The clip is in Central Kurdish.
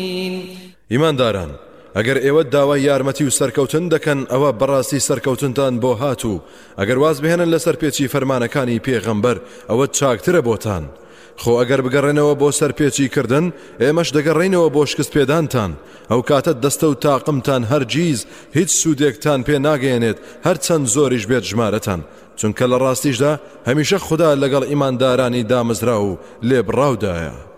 ئیمانداران ئەگەر ئێوە داوای یارمەتی و سەرکەوتن دەکەن ئەوە بەڕاستی سەرکەوتنتان بۆ هاتوو ئەگەر واز بهێنن لەسەر پێچی فەرمانەکانی پێغەمبەر ئەوە چاکترە بۆتان خۆ ئەگەر بگەڕێنەوە بۆ سەرپێچی کردن ئێمەش دەگەڕێنەوە بۆ شکست پێدانتان ئەو کاتە دەستە و تاقمتان هەرگیز هیچ سوودێکتان پێ ناگەێنێت هەرچەند زۆریش بێت ژمارەتان چونکە لە ڕاستیشدا هەمیشە خوددا لەگەڵ ئیماندارانی دامەزرا و لێبڕاودایە